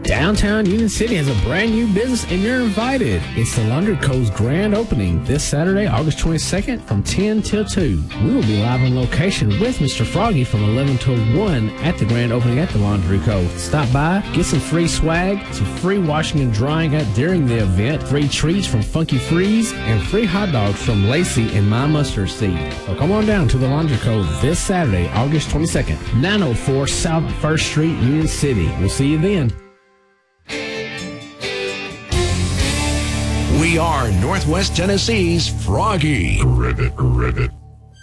Downtown Union City has a brand new business and you're invited. It's the Laundry Co.'s grand opening this Saturday, August 22nd from 10 till 2. We will be live on location with Mr. Froggy from 11 till 1 at the grand opening at the Laundry Co. Stop by, get some free swag, some free washing and drying during the event, free treats from Funky Freeze, and free hot dogs from Lacey and My Mustard Seed. So come on down to the Laundry Co. this Saturday, August 22nd, 904 South 1st Street, Union City. We'll see you then. We are Northwest Tennessee's Froggy. Ribbit.